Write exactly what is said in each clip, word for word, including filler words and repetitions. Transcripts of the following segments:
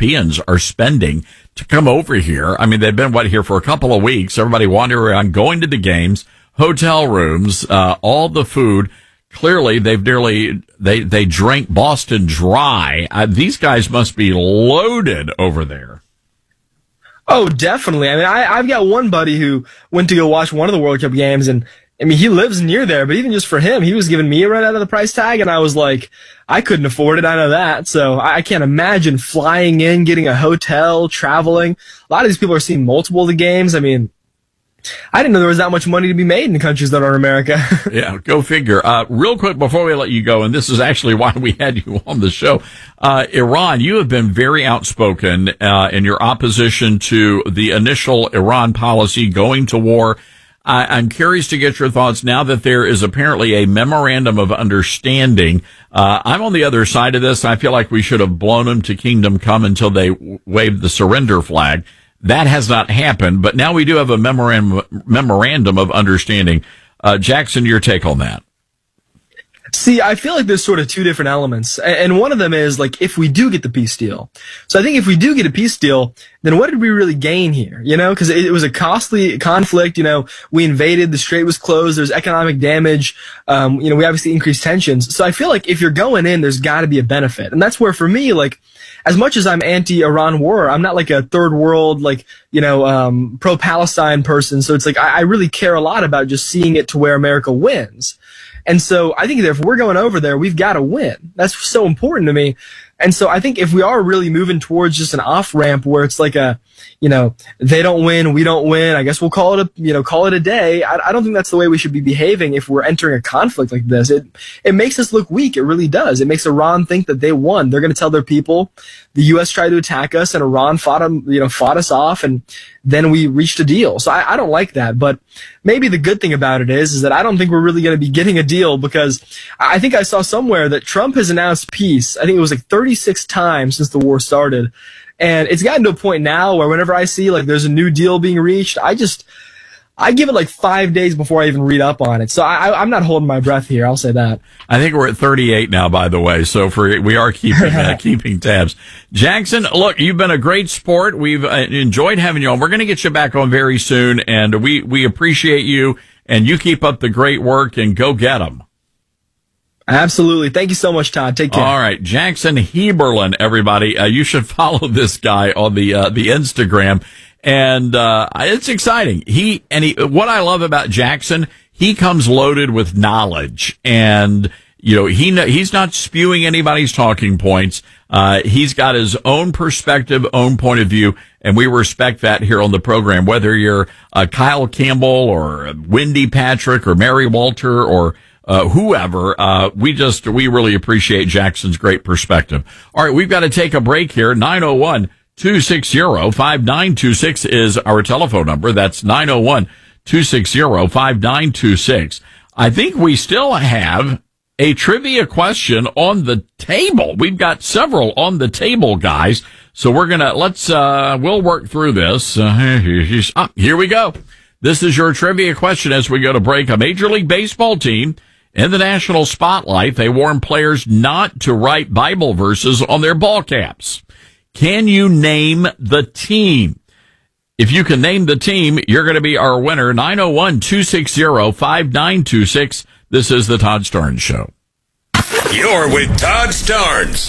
Europeans are spending to come over here. I mean, they've been, what, here for a couple of weeks. Everybody wandering around, going to the games, hotel rooms, uh, all the food. Clearly, they've nearly, they, they drank Boston dry. Uh, these guys must be loaded over there. Oh, definitely. I mean, I, I've got one buddy who went to go watch one of the World Cup games, and I mean, he lives near there, but even just for him, he was giving me a run out of the price tag, and I was like, I couldn't afford it. I know that. So I, I can't imagine flying in, getting a hotel, traveling. A lot of these people are seeing multiple of the games. I mean, I didn't know there was that much money to be made in countries that aren't America. Yeah, go figure. Uh, real quick before we let you go, and this is actually why we had you on the show, uh, Iran, you have been very outspoken uh, in your opposition to the initial Iran policy going to war. I, I'm curious to get your thoughts now that there is apparently a memorandum of understanding. Uh, I'm on the other side of this. I feel like we should have blown them to kingdom come until they waved the surrender flag. That has not happened, but now we do have a memorandum, memorandum of understanding. Uh, Jackson, your take on that? See, I feel like there's sort of two different elements, and one of them is like if we do get the peace deal. So I think if we do get a peace deal, then what did we really gain here? You know, because it, it was a costly conflict. You know, we invaded, the strait was closed, there's economic damage. Um, you know, we obviously increased tensions. So I feel like if you're going in, there's got to be a benefit, and that's where for me, like, as much as I'm anti-Iran war, I'm not like a third world, like, you know, um, pro-Palestine person. So it's like I, I really care a lot about just seeing it to where America wins. And so I think that if we're going over there, we've got to win. That's so important to me. And so I think if we are really moving towards just an off-ramp where it's like a, you know, they don't win, we don't win, I guess we'll call it a, you know, call it a day. I, I don't think that's the way we should be behaving if we're entering a conflict like this. It, it makes us look weak. It really does. It makes Iran think that they won. They're going to tell their people the U S tried to attack us and Iran fought them, you know, fought us off, and then we reached a deal. So I, I don't like that. But maybe the good thing about it is, is that I don't think we're really going to be getting a deal, because I think I saw somewhere that Trump has announced peace. I think it was like thirty-six times since the war started. And it's gotten to a point now where whenever I see like there's a new deal being reached, I just, I give it like five days before I even read up on it. So I, I'm not holding my breath here. I'll say that. I think we're at thirty-eight now, by the way. So for, we are keeping, uh, keeping tabs. Jackson, look, you've been a great sport. We've uh, enjoyed having you on. We're going to get you back on very soon, and we, we appreciate you, and you keep up the great work, and go get them. Absolutely. Thank you so much, Todd. Take care. All right. Jackson Heberlein, everybody. Uh, you should follow this guy on the, uh, the Instagram. And, uh, it's exciting. He, and he, what I love about Jackson, he comes loaded with knowledge, and, you know, he, he's not spewing anybody's talking points. Uh, he's got his own perspective, own point of view, and we respect that here on the program, whether you're, uh, Kyle Campbell or Wendy Patrick or Mary Walter or, Uh, whoever, uh, we just, we really appreciate Jackson's great perspective. All right, we've got to take a break here. nine oh one, two six zero, five nine two six is our telephone number. That's nine oh one, two six zero, five nine two six. I think we still have a trivia question on the table. We've got several on the table, guys. So we're gonna, let's, uh, we'll work through this. Uh, ah, here we go. This is your trivia question as we go to break. A Major League Baseball team in the national spotlight, they warn players not to write Bible verses on their ball caps. Can you name the team? If you can name the team, you're going to be our winner. nine oh one, two six zero, five nine two six. This is the Todd Starnes Show. You're with Todd Starnes.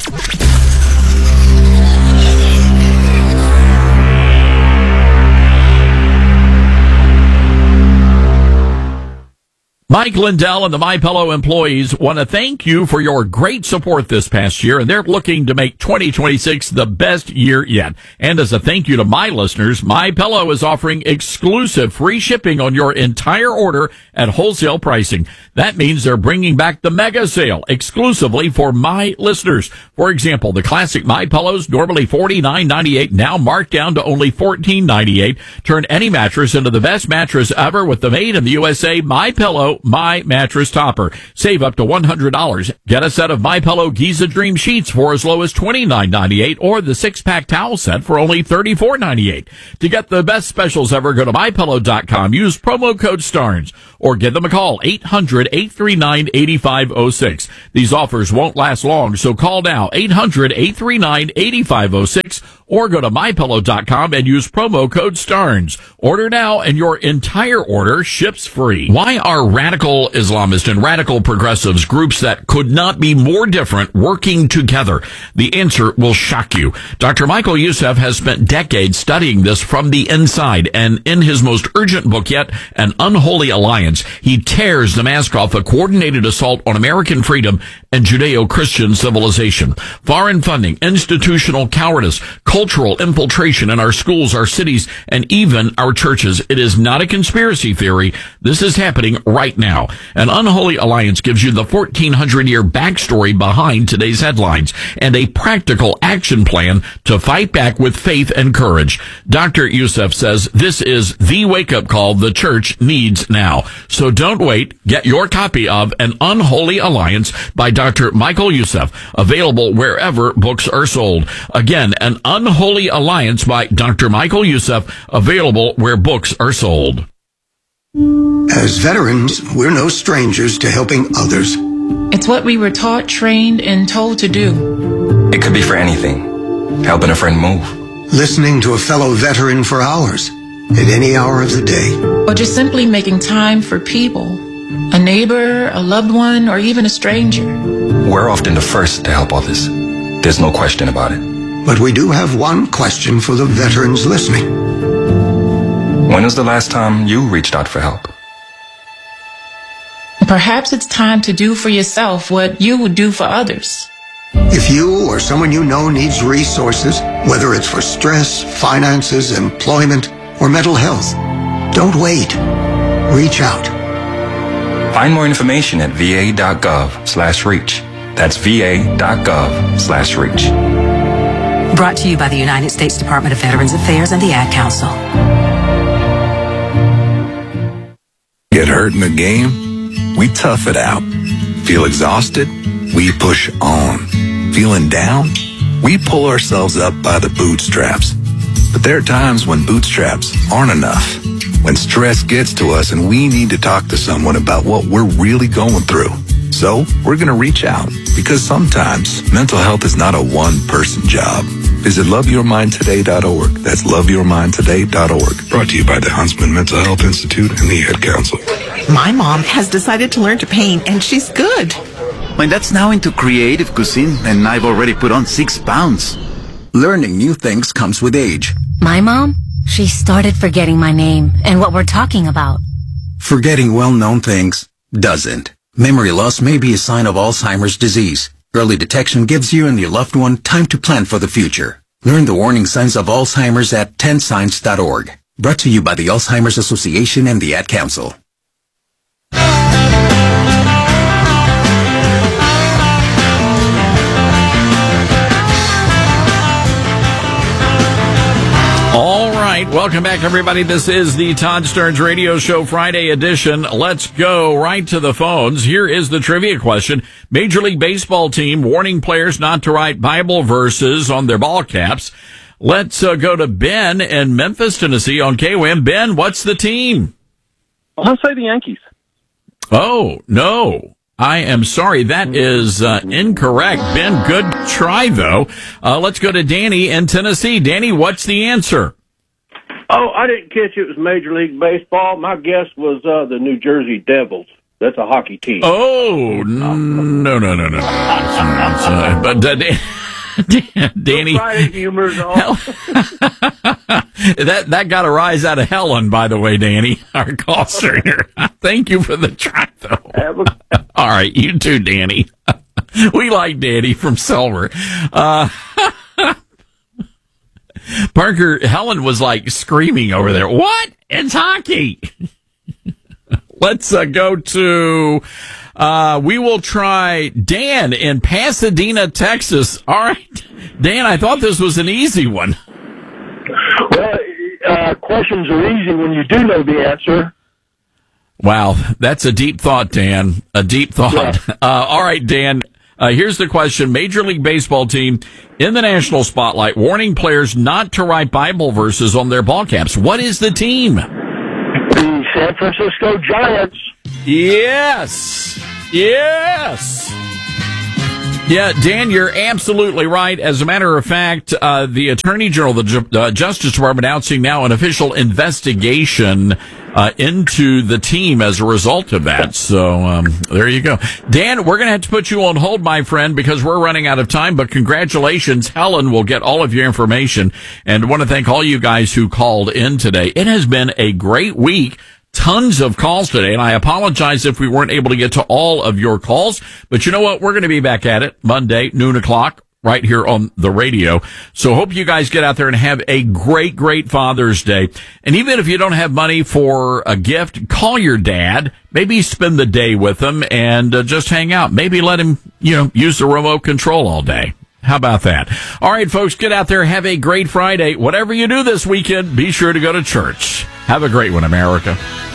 Mike Lindell and the MyPillow employees want to thank you for your great support this past year, and they're looking to make twenty twenty-six the best year yet. And as a thank you to my listeners, MyPillow is offering exclusive free shipping on your entire order at wholesale pricing. That means they're bringing back the mega sale exclusively for my listeners. For example, the classic MyPillows, normally forty-nine ninety-eight, now marked down to only fourteen ninety-eight. Turn any mattress into the best mattress ever with the made in the U S A MyPillow My Mattress Topper. Save up to one hundred dollars. Get a set of MyPillow Giza Dream Sheets for as low as twenty-nine ninety-eight, or the six-pack towel set for only thirty-four ninety-eight. To get the best specials ever, go to my pillow dot com. Use promo code STARNS, or give them a call, eight hundred, eight three nine, eight five zero six. These offers won't last long, so call now, eight hundred, eight three nine, eight five zero six, or go to my pillow dot com and use promo code STARNS. Order now, and your entire order ships free. Why are radical Islamists and radical progressives, groups that could not be more different, working together? The answer will shock you. Doctor Michael Youssef has spent decades studying this from the inside, and in his most urgent book yet, An Unholy Alliance, he tears the mask off a coordinated assault on American freedom and Judeo-Christian civilization. Foreign funding, institutional cowardice, cultural infiltration in our schools, our cities, and even our churches. It is not a conspiracy theory. This is happening right now. An Unholy Alliance gives you the fourteen hundred year backstory behind today's headlines and a practical action plan to fight back with faith and courage. Doctor Youssef says this is the wake-up call the church needs now. So don't wait. Get your copy of An Unholy Alliance by Doctor Michael Youssef, available wherever books are sold. Again, An Unholy Alliance by Doctor Michael Youssef, available where books are sold. As veterans, we're no strangers to helping others. It's what we were taught, trained, and told to do. It could be for anything. Helping a friend move. Listening to a fellow veteran for hours, at any hour of the day. Or just simply making time for people. A neighbor, a loved one, or even a stranger. We're often the first to help others. There's no question about it. But we do have one question for the veterans listening. When was the last time you reached out for help? Perhaps it's time to do for yourself what you would do for others. If you or someone you know needs resources, whether it's for stress, finances, employment, or mental health, don't wait. Reach out. Find more information at va.gov slash reach. That's va.gov slash reach. Brought to you by the United States Department of Veterans Affairs and the Ad Council. Get hurt in the game? We tough it out. Feel exhausted? We push on. Feeling down? We pull ourselves up by the bootstraps. But there are times when bootstraps aren't enough. When stress gets to us and we need to talk to someone about what we're really going through. So we're going to reach out, because sometimes mental health is not a one-person job. Visit love your mind today dot org. That's love your mind today dot org. Brought to you by the Huntsman Mental Health Institute and the Ad Council. My mom has decided to learn to paint, and she's good. My dad's now into creative cuisine, and I've already put on six pounds. Learning new things comes with age. My mom, she started forgetting my name and what we're talking about. Forgetting well-known things doesn't. Memory loss may be a sign of Alzheimer's disease. Early detection gives you and your loved one time to plan for the future. Learn the warning signs of Alzheimer's at ten signs dot org. Brought to you by the Alzheimer's Association and the Ad Council. All right, welcome back, everybody. This is the Todd Stearns Radio Show Friday edition. Let's go right to the phones. Here is the trivia question. Major League Baseball team warning players not to write Bible verses on their ball caps. Let's uh, go to Ben in Memphis, Tennessee on K W M. Ben, what's the team? I'll say the Yankees. Oh, no. I am sorry. That is uh, incorrect. Ben, good try, though. Uh, let's go to Danny in Tennessee. Danny, what's the answer? Oh, I didn't catch it was Major League Baseball. My guess was uh, the New Jersey Devils. That's a hockey team. Oh, no, no, no, no, no. uh, but uh, Danny, humor's all. that that got a rise out of Helen, by the way, Danny, our call here. Thank you for the try, though. All right, you too, Danny. We like Danny from Silver. Uh, Parker, Helen was like screaming over there. What? It's hockey. Let's uh, go to, uh, we will try Dan in Pasadena, Texas. All right. Dan, I thought this was an easy one. Well, uh, questions are easy when you do know the answer. Wow, that's a deep thought, Dan. A deep thought. Yeah. Uh, all right, Dan. Uh, here's the question. Major League Baseball team in the national spotlight warning players not to write Bible verses on their ball caps. What is the team? The San Francisco Giants. Yes. Yes. Yeah, Dan, you're absolutely right. As a matter of fact, uh, the Attorney General of the Ju- uh, Justice Department announcing now an official investigation uh, into the team as a result of that. So um, there you go. Dan, we're going to have to put you on hold, my friend, because we're running out of time. But congratulations. Helen will get all of your information. And I want to thank all you guys who called in today. It has been a great week. Tons of calls today, and I apologize if we weren't able to get to all of your calls. But you know what? We're going to be back at it Monday, noon o'clock, right here on the radio. So hope you guys get out there and have a great, great Father's Day. And even if you don't have money for a gift, call your dad. Maybe spend the day with him and uh, just hang out. Maybe let him, you know, use the remote control all day. How about that? All right, folks, get out there. Have a great Friday. Whatever you do this weekend, be sure to go to church. Have a great one, America.